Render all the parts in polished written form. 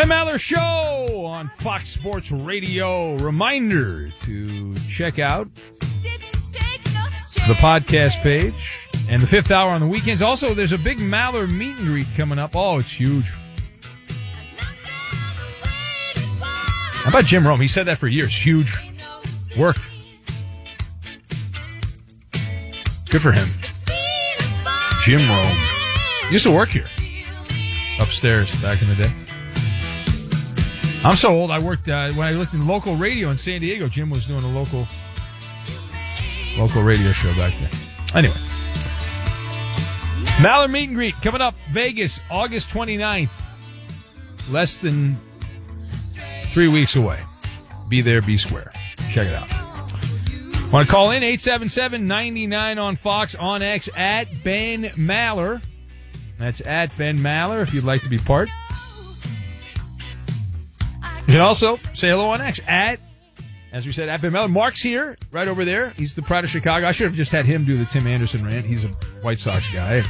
Ben Maller Show on Fox Sports Radio. Reminder to check out the podcast page and the fifth hour on the weekends. Also, there's a big Maller meet and greet coming up. Oh, it's huge. How about Jim Rome? He said that for years. Huge. Worked. Good for him. Jim Rome. Used to work here. Upstairs back in the day. I'm so old, I worked, when I looked in local radio in San Diego, Jim was doing a local radio show back then. Anyway. Maller meet and greet coming up. Vegas, August 29th. Less than 3 weeks away. Be there, be square. Check it out. Want to call in? 877-99 on Fox, on X, at Ben Maller. That's at Ben Maller if you'd like to be part. You can also say hello on X, as we said, at Ben Maller. Mark's here, right over there. He's the pride of Chicago. I should have just had him do the Tim Anderson rant. He's a White Sox guy.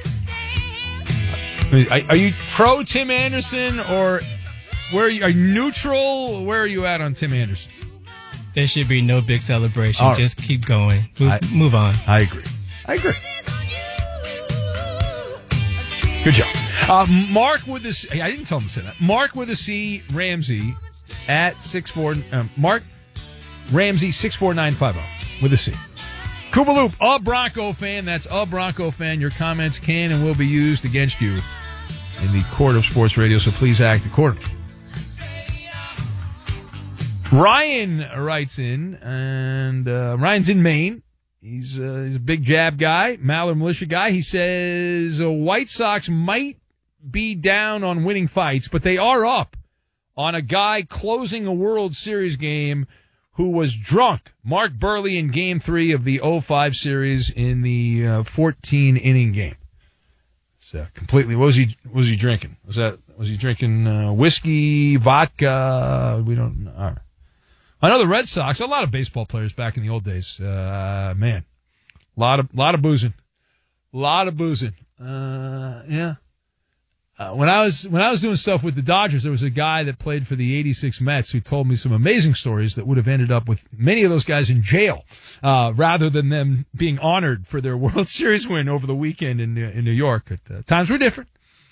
Are you pro Tim Anderson, or are you neutral? Where are you at on Tim Anderson? There should be no big celebration. Right. Just keep going. Move on. I agree. Good job. Mark with the C. I didn't tell him to say that. Mark with a C, Ramsey, at 64. Mark Ramsey, 64950 with a C. Koopaloop, a Bronco fan. That's a Bronco fan. Your comments can and will be used against you in the court of sports radio, so please act accordingly. Ryan writes in, and Ryan's in Maine. He's a big Jab guy, Maller militia guy. He says White Sox might be down on winning fights, but they are up on a guy closing a World Series game who was drunk. Mark Burley in Game 3 of the 05 series in the 14-inning game. So completely, what was he drinking? Was he drinking whiskey, vodka? We don't know. All right. I know the Red Sox, a lot of baseball players back in the old days. Man, a lot of boozing. Yeah. When I was doing stuff with the Dodgers, there was a guy that played for the 86 Mets who told me some amazing stories that would have ended up with many of those guys in jail, rather than them being honored for their World Series win over the weekend in New York. But, times were different.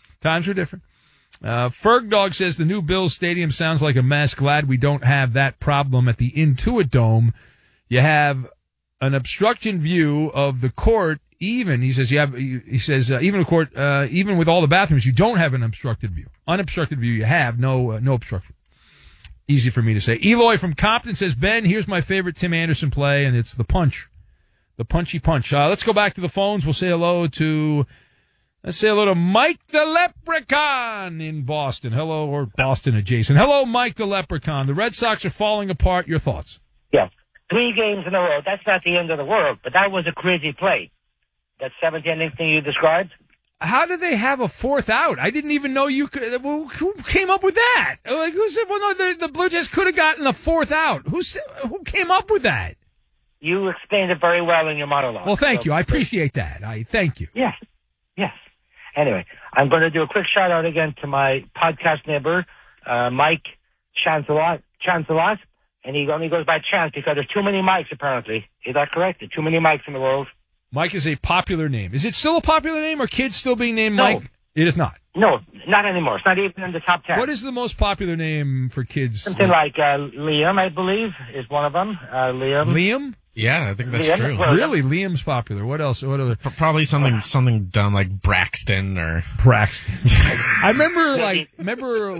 Ferg Dog says the new Bills Stadium sounds like a mess. Glad we don't have that problem at the Intuit Dome. You have an obstruction view of the court. Even he says even a court, even with all the bathrooms, you don't have an obstructed view. Unobstructed view, you have no obstruction. Easy for me to say. Eloy from Compton says, Ben, here's my favorite Tim Anderson play, and it's the punch, the punchy punch. Let's go back to the phones. We'll say hello to. Let's say hello to Mike the Leprechaun in Boston. Hello, or Boston adjacent. Hello, Mike the Leprechaun. The Red Sox are falling apart. Your thoughts? Yeah. 3 games in a row. That's not the end of the world, but that was a crazy play. That 7th-inning thing you described? How did they have a fourth out? I didn't even know you could. Who came up with that? Like, who said, well, no, the Blue Jays could have gotten a fourth out. Who came up with that? You explained it very well in your monologue. Well, thank you. I appreciate that. Thank you. Yes. Anyway, I'm going to do a quick shout-out again to my podcast neighbor, Mike Chancelot, and he only goes by Chance because there's too many Mikes, apparently. Is that correct? There's too many Mikes in the world. Mike is a popular name. Is it still a popular name? Are kids still being named Mike? It is not. No, not anymore. It's not even in the top 10. What is the most popular name for kids? Something like Liam, I believe, is one of them. Liam? Yeah, I think that's true. Really? Liam's popular. What else? What other? Probably something dumb like Braxton or... Braxton. I remember,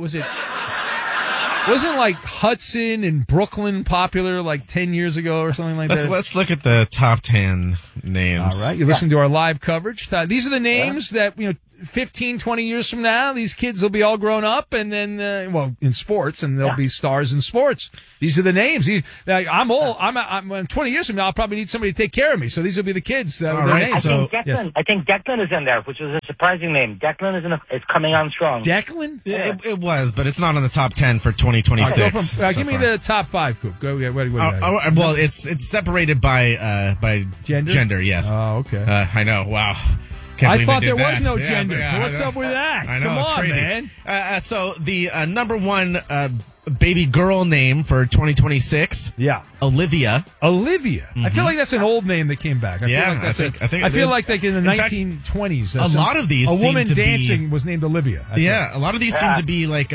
wasn't like Hudson and Brooklyn popular like 10 years ago or something like that? Let's look at the top 10 names. All right. You're listening to our live coverage. These are the names that, 15, 20 years from now, these kids will be all grown up and then, in sports, and they'll be stars in sports. These are the names. I'm old. I'm 20 years from now, I'll probably need somebody to take care of me. So these will be the kids. All right. Names. I think Declan is in there, which is a surprising name. Declan is coming on strong. Declan? Yeah. It was, but it's not on the top 10 for 2026. Give me the top 5, Coop. Go. Well, it's separated by gender. Gender, yes. Oh, okay. I know. Wow. I thought there was no gender. What's up with that? I know, Come it's on, crazy. man. So the number one baby girl name for 2026. Yeah. Olivia. I feel like that's an old name that came back. I feel like in the 1920s. A lot of these a woman seem to dancing was named Olivia. A lot of these seem to be like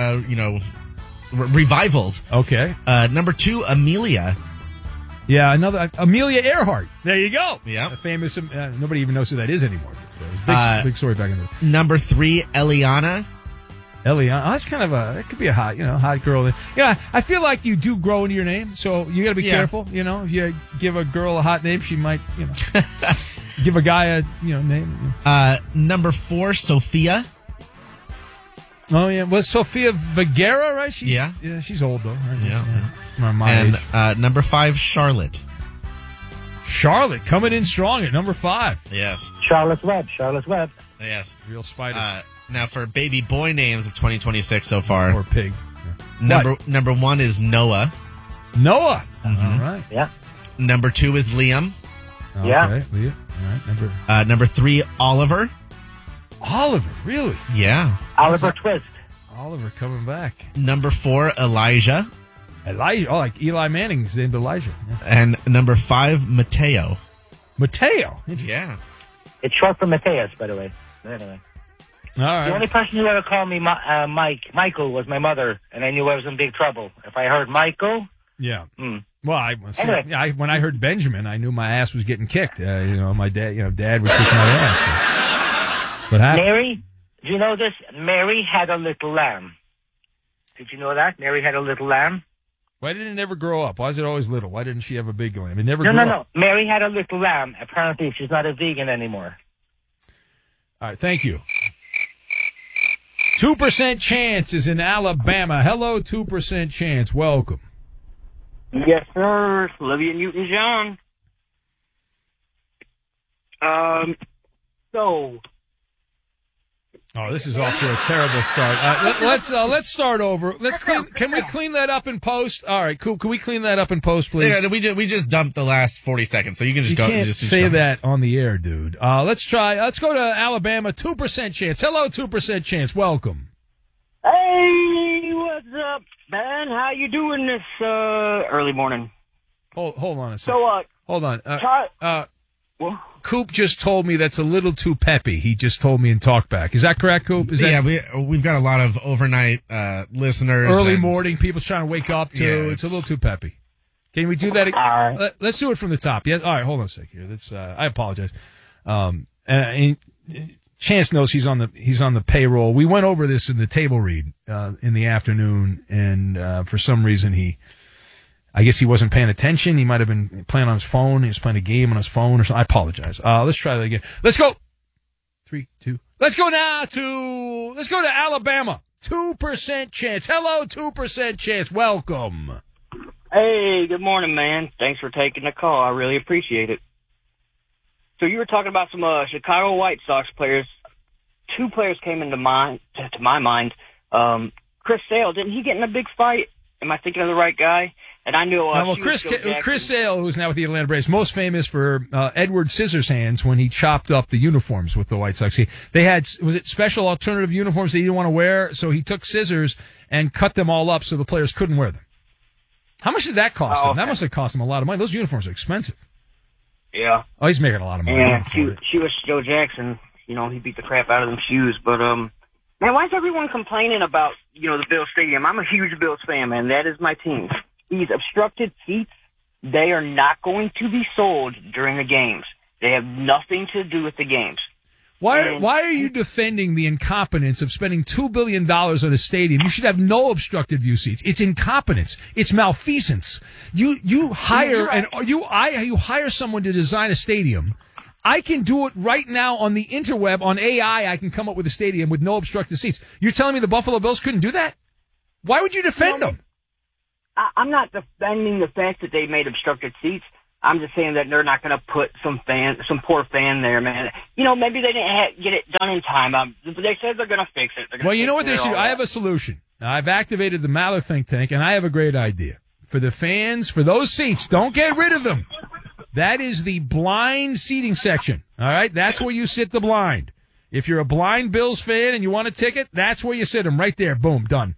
revivals. Okay. Number 2, Amelia. Yeah, another Amelia Earhart. There you go. Yeah. A famous. Nobody even knows who that is anymore. Big story back in the Number 3, Eliana. Eliana. Oh, that's kind of that could be a hot girl. Yeah, I feel like you do grow into your name, so you got to be careful. If you give a girl a hot name, she might, give a guy a name. Number 4, Sophia. Oh yeah, was Sophia Vergara right? She's old though. Right? Yeah. My age. Number 5, Charlotte. Charlotte coming in strong at number 5. Yes. Charlotte Webb. Yes. Real spider. Now for baby boy names of 2026 so far. Or pig. Number 1 is Noah. Noah. Mm-hmm. All right. Yeah. Number 2 is Liam. Okay. Yeah. Liam. All right. Number 3, Oliver. Oliver, really? Yeah. Oliver Twist. Oliver coming back. Number 4, Elijah. Elijah. Oh, like Eli Manning's named Elijah. Yeah. And number 5, Mateo. Mateo. Yeah. It's short for Mateus, by the way. Anyway. All right. The only person who ever called me Michael was my mother, and I knew I was in big trouble. If I heard Michael... Yeah. Well, when I heard Benjamin, I knew my ass was getting kicked. My dad would kick my ass. So. What happened? Mary, do you know this? Mary had a little lamb. Did you know that? Mary had a little lamb. Why didn't it ever grow up? Why is it always little? Why didn't she have a big lamb? It never grew No. up. Mary had a little lamb. Apparently, she's not a vegan anymore. All right, thank you. 2% Chance is in Alabama. Hello, 2% Chance. Welcome. Yes, sir. Olivia Newton-John. Oh, this is off to a terrible start. Let's start over. Can we clean that up in post? All right, cool. Can we clean that up in post, please? Yeah, we just dumped the last 40 seconds, so you can just go. Can't say that on the air, dude. Let's go to Alabama. 2% Chance. Hello, 2% Chance. Welcome. Hey, what's up, man? How you doing this early morning? Hold on a second. Hold on. Coop just told me that's a little too peppy. He just told me in talkback. Is that correct, Coop? We've got a lot of overnight listeners. Early morning, people's trying to wake up, too. Yeah, it's a little too peppy. Can we do that? Let's do it from the top. Yes. All right, hold on a sec here. I apologize. Chance knows he's on the payroll. We went over this in the table read in the afternoon, and for some reason I guess he wasn't paying attention. He might have been playing on his phone. He was playing a game on his phone or something. I apologize. Let's try that again. Let's go. 3, 2. Let's go to Alabama. 2% Chance. Hello, 2% Chance. Welcome. Hey, good morning, man. Thanks for taking the call. I really appreciate it. So you were talking about some Chicago White Sox players. 2 players came to my mind. Chris Sale, didn't he get in a big fight? Am I thinking of the right guy? And I knew Chris Sale, who's now with the Atlanta Braves, most famous for Edward Scissorhands when he chopped up the uniforms with the White Sox. They had, was it special alternative uniforms that he didn't want to wear? So he took scissors and cut them all up so the players couldn't wear them. How much did that cost him? Okay. That must have cost him a lot of money. Those uniforms are expensive. Yeah. Oh, he's making a lot of money. And she was Joe Jackson. He beat the crap out of them shoes. But, man, why is everyone complaining about, the Bills Stadium? I'm a huge Bills fan, man. That is my team. These obstructed seats, they are not going to be sold during the games. They have nothing to do with the games. Why are you defending the incompetence of spending $2 billion on a stadium? You should have no obstructed view seats. It's incompetence. It's malfeasance. You hire someone to design a stadium. I can do it right now on the interweb, on AI. I can come up with a stadium with no obstructed seats. You're telling me the Buffalo Bills couldn't do that? Why would you defend them? I'm not defending the fact that they made obstructed seats. I'm just saying that they're not going to put some poor fan there, man. Maybe they didn't get it done in time. They said they're going to fix it. Well, you know what they should do? I have a solution. I've activated the Maller think tank, and I have a great idea. For the fans, for those seats, don't get rid of them. That is the blind seating section All right? That's where you sit the blind. If you're a blind Bills fan and you want a ticket, that's where you sit them. Right there. Boom. Done.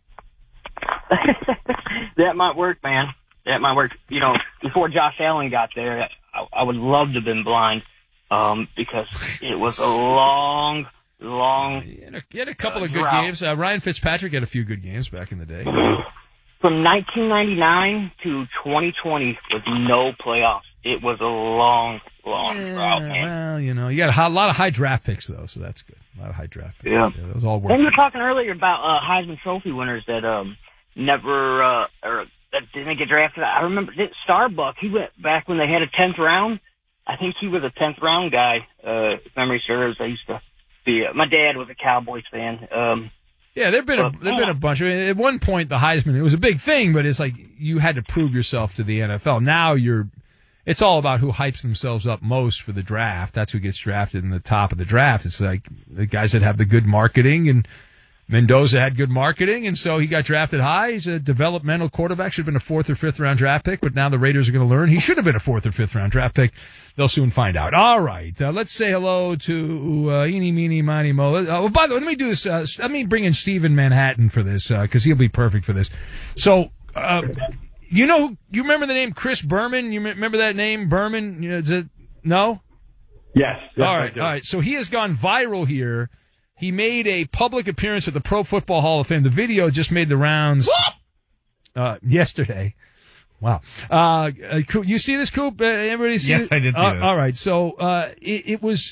That might work, man. That might work. You know, before Josh Allen got there, I would love to have been blind because it was a long He had a couple of good drought. games. Ryan Fitzpatrick had a few good games back in the day. From 1999 to 2020 with no playoffs. It was a long drought, man. Well, you know, you got a lot of high draft picks, though, so that's good. A lot of high draft picks. Yeah. Those all work. And you were talking earlier about Heisman Trophy winners that never or that didn't get drafted. I remember Starbuck. He went back when they had a 10th round. I think he was a 10th round guy. If memory serves, I used to be. My dad was a Cowboys fan. Yeah, there've been a bunch. I mean, at one point, the Heisman, it was a big thing, but it's like you had to prove yourself to the NFL. Now it's all about who hypes themselves up most for the draft. That's who gets drafted in the top of the draft. It's like the guys that have the good marketing, and Mendoza had good marketing, and so he got drafted high. He's a developmental quarterback. Should have been a 4th or 5th round draft pick, but now the Raiders are going to learn he should have been a 4th or 5th round draft pick. They'll soon find out. All right, let's say hello to Eeny, Meeny, Miny, Mo. By the way, let me do this. Let me bring in Steve in Manhattan for this because he'll be perfect for this. So, you remember the name Chris Berman? You remember that name, Berman? You know, no? Yes. All right. So he has gone viral here. He made a public appearance at the Pro Football Hall of Fame. The video just made the rounds yesterday. Wow. You see this, Coop? Everybody see Yes, it? I did see this. All right. So it was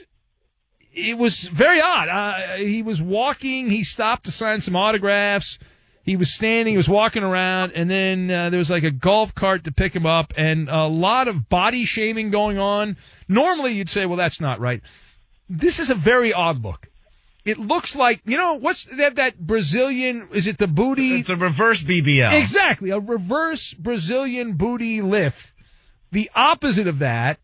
very odd. He was walking. He stopped to sign some autographs. He was standing. He was walking around. And then there was like a golf cart to pick him up and a lot of body shaming going on. Normally you'd say, well, that's not right. This is a very odd look. It looks like, they have that Brazilian, is it the booty? It's a reverse BBL. Exactly, a reverse Brazilian booty lift. The opposite of that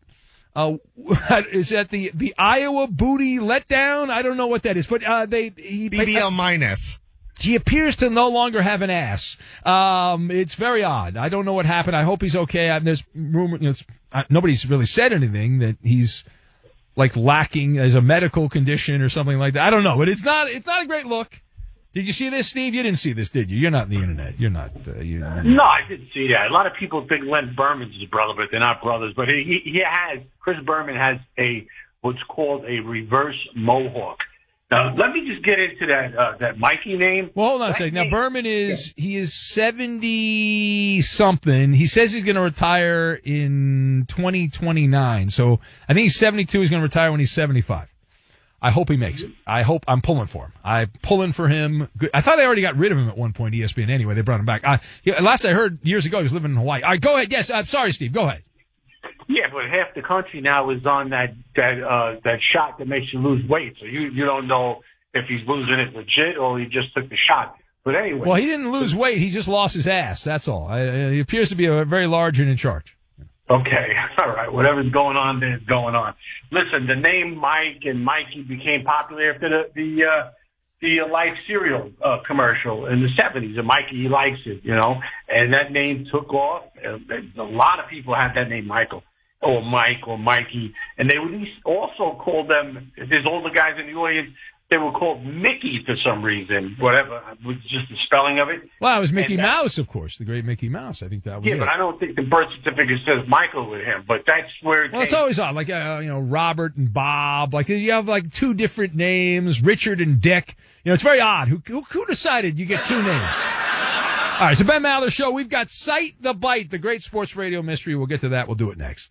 is that the Iowa booty letdown. I don't know what that is, but BBL minus. He appears to no longer have an ass. It's very odd. I don't know what happened. I hope he's okay. There's rumor. Nobody's really said anything that he's like lacking as a medical condition or something like that. I don't know, but it's not a great look. Did you see this, Steve? You didn't see this, did you? You're not on the internet. You're not. No, I didn't see that. A lot of people think Len Berman's his brother, but they're not brothers. But Chris Berman has what's called a reverse mohawk. Now, let me just get into that Mikey name. Well, hold on a second. Now, Berman he is 70-something. He says he's going to retire in 2029. So I think he's 72. He's going to retire when he's 75. I hope he makes it. I'm pulling for him. I'm pulling for him. I thought they already got rid of him at one point, ESPN. Anyway, they brought him back. Last I heard years ago, he was living in Hawaii. All right, go ahead. Yes, I'm sorry, Steve. Go ahead. Yeah, but half the country now is on that shot that makes you lose weight. So you don't know if he's losing it legit or he just took the shot. But anyway. Well, he didn't lose weight. He just lost his ass. That's all. He appears to be very large and in charge. Okay. All right. Whatever's going on there is going on. Listen, the name Mike and Mikey became popular after the Life cereal commercial in the 70s. And Mikey, he likes it, and that name took off. A lot of people had that name, Michael. Or Mike or Mikey, and they would also call them, if there's older guys in the audience, they were called Mickey for some reason, whatever, was just the spelling of it. Well, it was Mickey Mouse, of course, the great Mickey Mouse. I think that was it. Yeah, but I don't think the birth certificate says Michael with him, but that's where it came. It's always odd, like, Robert and Bob, like you have like two different names, Richard and Dick. It's very odd. Who decided you get two names? All right, so Ben Maller Show, we've got Cite the Bite, the great sports radio mystery. We'll get to that. We'll do it next.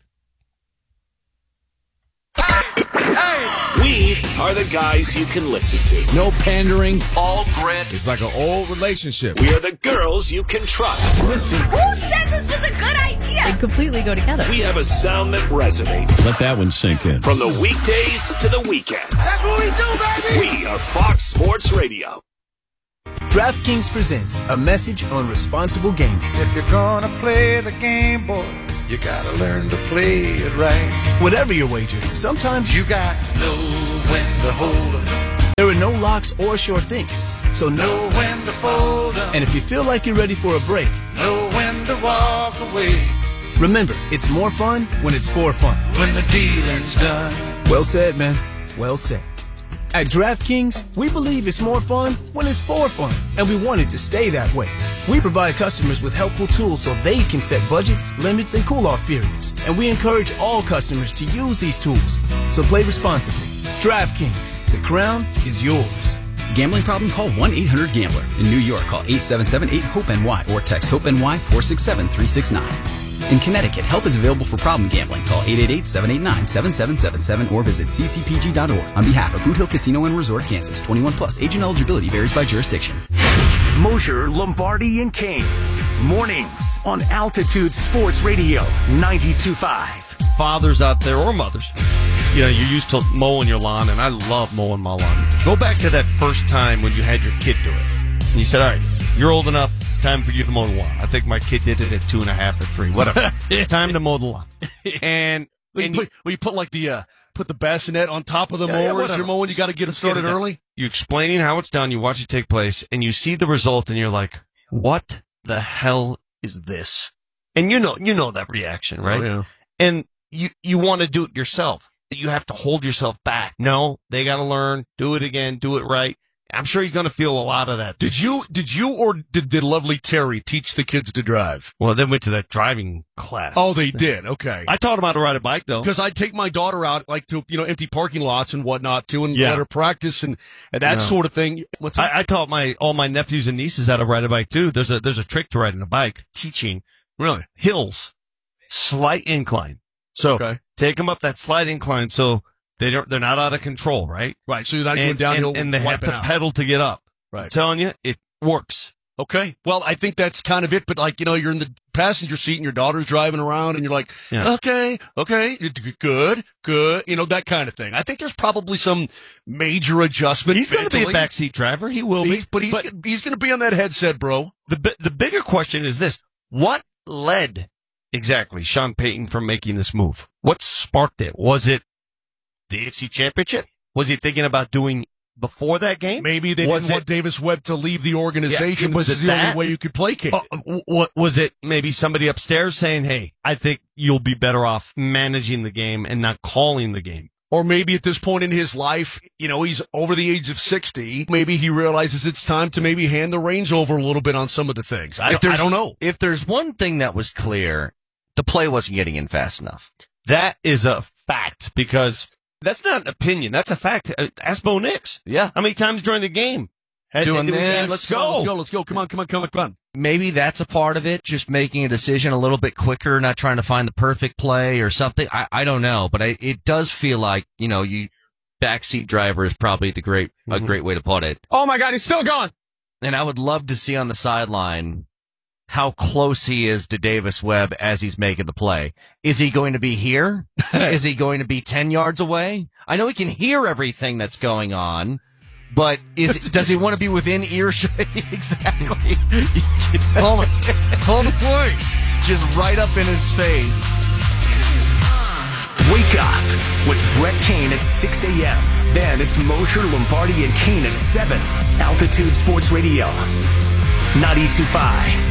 We are the guys you can listen to. No pandering, all grit. It's like an old relationship. We are the girls you can trust. Listen. Who said this was a good idea? They completely go together. We have a sound that resonates. Let that one sink in. From the weekdays to the weekends. That's what we do, baby! We are Fox Sports Radio. DraftKings presents a message on responsible gaming. If you're gonna play the game, boy, you gotta learn to play it right. Whatever your wager, sometimes you got to know when to hold 'em. There are no locks or sure things, so know when to fold 'em. And if you feel like you're ready for a break, know when to walk away. Remember, it's more fun when it's for fun. When the dealing's done. Well said, man. Well said. At DraftKings, we believe it's more fun when it's for fun, and we want it to stay that way. We provide customers with helpful tools so they can set budgets, limits, and cool-off periods. And we encourage all customers to use these tools. So play responsibly. DraftKings, the crown is yours. Gambling problem? Call 1-800-GAMBLER. In New York, call 877-8-HOPE-NY or text HOPE-NY 467-369. In Connecticut, help is available for problem gambling. Call 888-789-7777 or visit ccpg.org. On behalf of Boot Hill Casino and Resort, Kansas, 21 plus. Agent eligibility varies by jurisdiction. Mosher, Lombardi, and Kane. Mornings on Altitude Sports Radio 92.5. Fathers out there or mothers, you're used to mowing your lawn, and I love mowing my lawn. Go back to that first time when you had your kid do it. And you said, all right, you're old enough. It's time for you to mow the lawn. I think my kid did it at 2.5 or 3, whatever. Time to mow the lawn. And you put like the bassinet on top of the mower as you're mowing. You got to get it started early. You're explaining how it's done. You watch it take place, and you see the result, and you're like, what the hell is this? And you know that reaction, right? Oh, yeah. And you want to do it yourself. You have to hold yourself back. No, they got to learn, do it again, do it right. I'm sure he's going to feel a lot of that. Did you or did lovely Terry teach the kids to drive? Well, they went to that driving class. Oh, they did. Okay. I taught them how to ride a bike, though. Because I'd take my daughter out, like, to, empty parking lots and whatnot, too, and let her practice and that sort of thing. What's that? I taught all my nephews and nieces how to ride a bike, too. There's a trick to riding a bike, teaching. Really? Hills. Slight incline. So take them up that slight incline so they're not out of control, right? Right. So you're not going downhill and they have to pedal to get up. Right. I'm telling you, it works. Okay. Well, I think that's kind of it. But you're in the passenger seat and your daughter's driving around and you're like, okay, good. That kind of thing. I think there's probably some major adjustment. He's going to be a backseat driver. He will be. But he's going to be on that headset, bro. The bigger question is this. What led exactly Sean Payton from making this move? What sparked it? Was it the AFC Championship? Was he thinking about doing before that game? Maybe they didn't want Davis Webb to leave the organization. Was this is the only way you could placate it. Was it maybe somebody upstairs saying, hey, I think you'll be better off managing the game and not calling the game? Or maybe at this point in his life, he's over the age of 60. Maybe he realizes it's time to maybe hand the reins over a little bit on some of the things. I don't know. If there's one thing that was clear, the play wasn't getting in fast enough. That is a fact, because that's not an opinion. That's a fact. Ask Bo Nix. Yeah. How many times during the game? Doing this. Let's go. Come on. Maybe that's a part of it, just making a decision a little bit quicker, not trying to find the perfect play or something. I don't know, but it does feel like, backseat driver is probably a great way to put it. Oh my God, he's still gone. And I would love to see on the sideline how close he is to Davis Webb as he's making the play. Is he going to be here? Is he going to be 10 yards away? I know he can hear everything that's going on, but does he want to be within earshot? Exactly. Call the play. Just right up in his face. Wake up with Brett Kane at 6 a.m. Then it's Mosher, Lombardi, and Kane at 7. Altitude Sports Radio 92.5.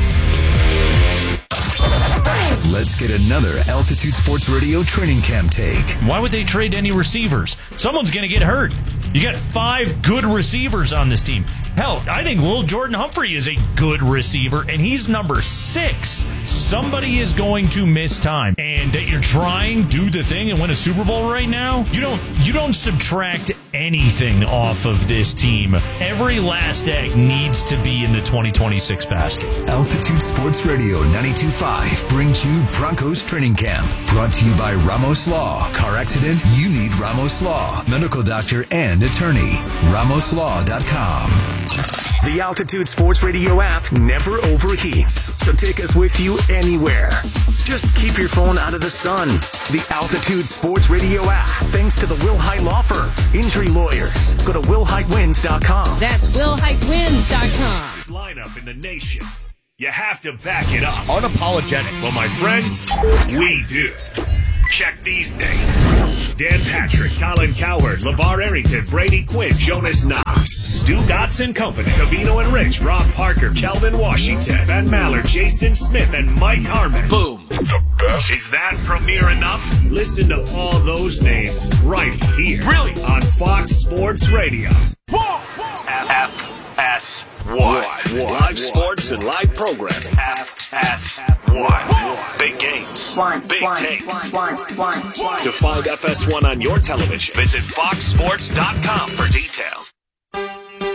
Let's get another Altitude Sports Radio training camp take. Why would they trade any receivers? Someone's going to get hurt. You got 5 good receivers on this team. Hell, I think Lil Jordan Humphrey is a good receiver, and he's number 6. Somebody is going to miss time. And that you're trying, do the thing, and win a Super Bowl right now? You don't subtract anything off of this team. Every last egg needs to be in the 2026 basket. Altitude Sports Radio 92.5 brings you Broncos Training Camp. Brought to you by Ramos Law. Car accident? You need Ramos Law. Medical doctor and attorney. RamosLaw.com. The Altitude Sports Radio app never overheats, so take us with you anywhere. Just keep your phone out of the sun. The Altitude Sports Radio app, thanks to the Will Height Law Firm. Injury lawyers. Go to WillHeightWins.com. That's WillHeightWins.com. Lineup in the nation. You have to back it up. Unapologetic. Well, my friends, we do. Check these names. Dan Patrick, Colin Cowherd, LeVar Arrington, Brady Quinn, Jonas Knox, Stu Gotts and Company, Cavino and Rich, Rob Parker, Kelvin Washington, Ben Maller, Jason Smith, and Mike Harmon. Boom. The best. Is that premier enough? Listen to all those names right here. Really? On Fox Sports Radio. FS1. Live sports and live programming. FS1. Big games. Big takes. To find FS1 on your television, visit foxsports.com for details.